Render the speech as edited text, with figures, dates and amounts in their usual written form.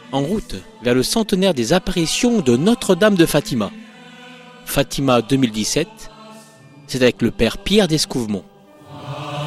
En route vers le centenaire des apparitions de Notre-Dame de Fatima. Fatima 2017, c'est avec le père Pierre d'Escouvemont.